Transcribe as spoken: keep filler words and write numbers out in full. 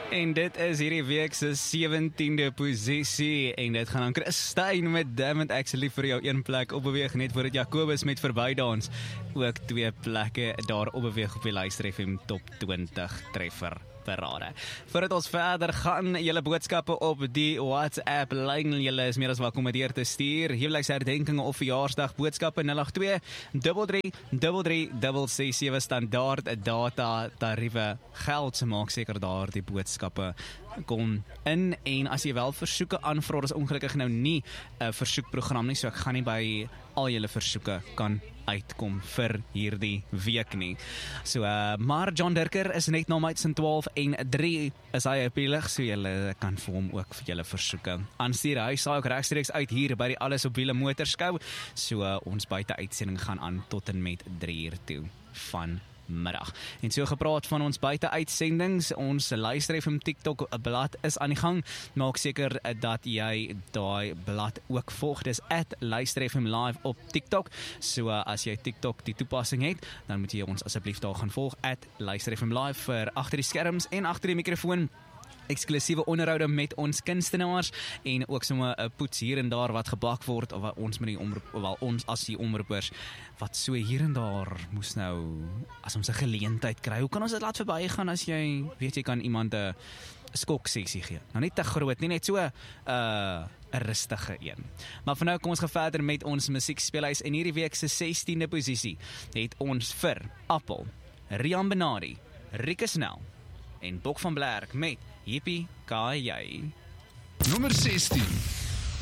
En dit is hierdie week se sewentiende posisie en dit gaan aan Christine met Damn It Actually vir jou een plek opbeweeg net voordat Jacobus met Verbydans ook twee plekke daar opbeweeg op die Luister F M Top twintig treffer. Voordat ons verder gaan, julle boodskappe op die WhatsApp lyn, julle is meer as welkom om deur te stuur. Huweliksherdenkinge of verjaarsdag boodskappe nul agt twee drie drie drie drie ses ses sewe standaard data tariewe geld, maak seker daar die boodskappe kom in. En as jy wel versoeke aanvra, is ongelukkig nou nie 'n versoekprogram nie, so ek gaan nie by al julle versoeke kan uitkom vir hierdie week nie. So, uh, maar John Dirker is net na my tussen twaalf en drie is hy op die lig, so julle kan vir hom ook vir julle versoeke aanstuur. Hy saai ook regstreeks uit hier by die Alles op Wiele Motorskou, so uh, ons buite uitsending gaan aan tot en met drie uur toe van middag. En so gepraat van ons buite uitsendings, ons Luister F M TikTok blad is aan die gang. Maak seker dat jy daai blad ook volg. Dis at Luister F M Live op TikTok. So as jy TikTok die toepassing het, dan moet jy ons asseblief daar gaan volg at Luister F M Live vir agter die skerms en agter die mikrofoon. Eksklusiewe onderhoude met ons kunstenaars en ook sommer 'n poets hier en daar wat gebak word of wat ons met die omroep, wel ons as die omroepers wat so hier en daar moes nou as ons 'n geleentheid kry. Hoe kan ons dit laat verbygaan as jy weet jy kan iemand 'n skok seksie gee? Nou nie te groot nie, net so 'n uh, 'n rustige een. Maar vir nou kom ons gaan verder met ons musiekspeelhuis en hierdie week se sestiende posisie het ons vir Appel, Rian Benardi, Rieke Snell en Bok van Blerk met Jippie Kaai Jy. Nommer sestien.